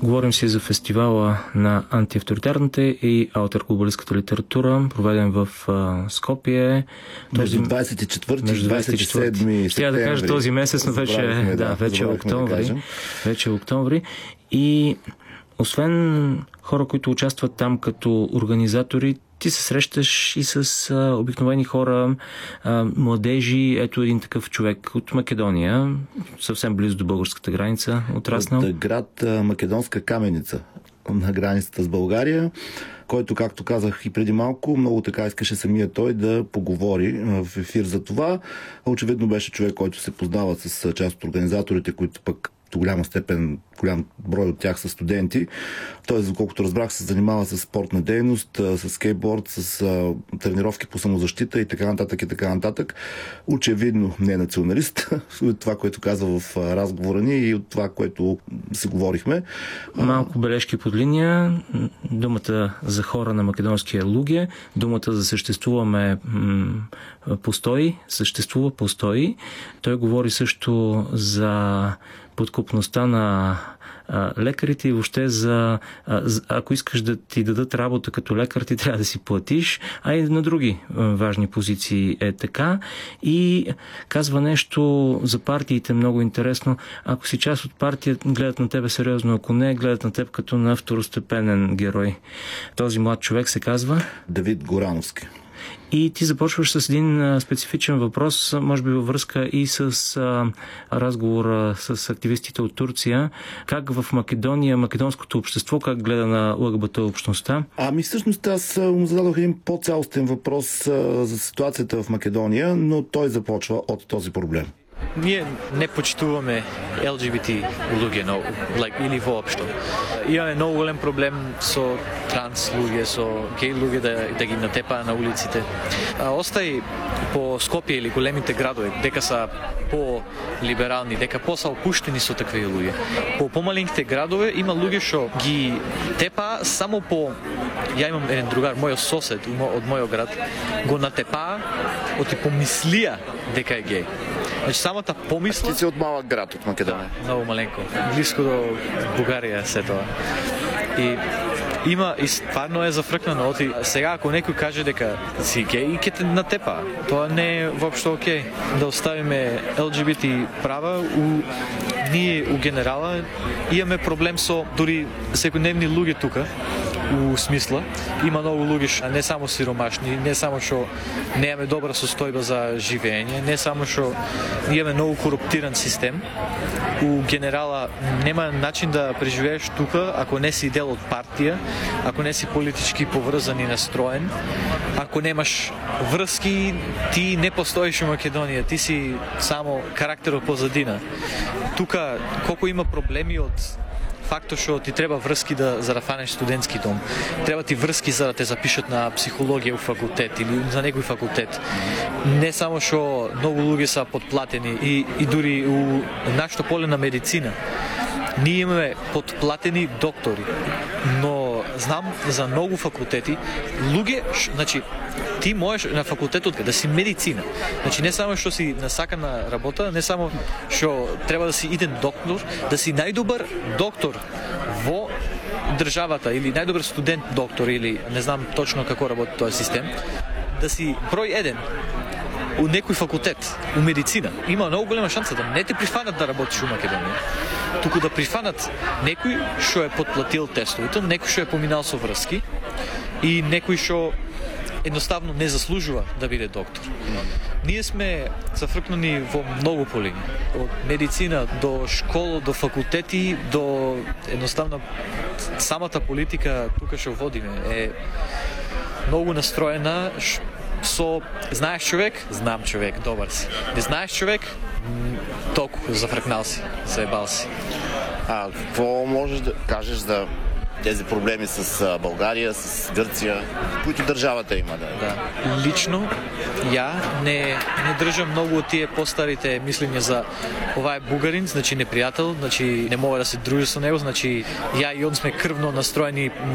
Говорим си за фестивала на антиавторитарната и алтеркултуристската литература, проведен в Скопие. Между 24 и 27 Ще да кажа този месец, но вече е октомври. И освен хора, които участват там като организатори, ти се срещаш и с обикновени хора, младежи. Ето един такъв човек от Македония, съвсем близо до българската граница, отраснал. От град Македонска Каменица, на границата с България, който, както казах и преди малко, много така искаше самия той да поговори в ефир за това. Очевидно беше човек, който се познава с част от организаторите, които пък до голяма степен, голям брой от тях са студенти. Той, доколкото разбрах, се занимава с спортна дейност, с скейтборд, с тренировки по самозащита и така нататък. Очевидно не е националист. От това, което казва в разговора ни и от това, което си говорихме. Малко бележки под линия. Думата за хора на македонския Луге, думата за съществува постои. Той говори също за подкупността на лекарите и въобще ако искаш да ти дадат работа като лекар, ти трябва да си платиш, а и на други важни позиции е така. И казва нещо за партиите много интересно. Ако си част от партия, гледат на тебе сериозно, ако не, гледат на теб като на второстепенен герой. Този млад човек се казва Давид Горановски. И ти започваш с един специфичен въпрос, може би във връзка и с разговора с активистите от Турция. Как в Македония, македонското общество, как гледа на ЛГБТ общността? Всъщност аз му зададох един по-цялостен въпрос за ситуацията в Македония, но той започва от този проблем. Ние не почитуваме LGBT луѓе, или воопшто. Имаме много голем проблем со транс луѓе, со гей луѓе да ги натепаа на улиците. Остај по Скопје или големите градови, дека са по-либерални, дека по-са опуштени со такви луѓе. По помалинките градове има луѓе што ги тепаа само по... Ја имам еден другар, мојот сосед од мојот град, го натепаа, оти помислија дека е гей. Значи самата помисла... Ти си от малък град от Македония. Много маленко. Близко до Бугария се това. И стварно е зафркнано. Оти сега ако некој каже дека си гей, ќе те натепа. Тоа не е воопшто окей. Да оставиме LGBT права ние у генерала имаме проблем со дури секојдневни луѓе тука. У смисла, има многу луѓе не само сиромашни, не само што немаме добра состојба за живење, не само што имаме многу коруптиран систем. У генерала нема начин да преживееш тука ако не си дел од партија, ако не си политички поврзан и настроен, ако немаш врски, ти не постоиш у Македонија, ти си само карактерот позадина. Тука колку има проблеми од фактот што ти треба врски за да фанеш студентски дом. Треба ти врски за да те запишат на психологија у факултет или за некој факултет. Не само што многу луѓе са подплатени и дури у нашето поле на медицина. Ние имаме подплатени доктори, но знам за многу факултети луѓе, значи ти можеш на факултетот да си медицина. Значи не само што си насакана работа, не само што треба да си иден доктор, да си најдобар доктор во државата или најдобар студент доктор или не знам точно како работи тој систем, да си број 1 у некој факултет, у медицина. Има многу голема шанса да не те прифанат да работиш у Македонија, туку да прифанат некој што е подплатил тестовите, некој што е поминал со врски и некој што едноставно не заслужува да биде доктор. Ние сме зафркнани во многу полини. Од медицина до школа, до факултети, до едноставно самата политика тука што водиме е многу настроена со знаеш човек, знам човек, добар си. Не знаеш човек, толку зафркнал си, заебал си. Какво можеш да кажеш за тези проблеми с България, с Гърция, които държавата има? Да. Лично, ја не држам многу од тие постарите мислења за ова е бугарин, значи непријател, значи не мога да се дружи со него, значи ја и он сме крвно настроени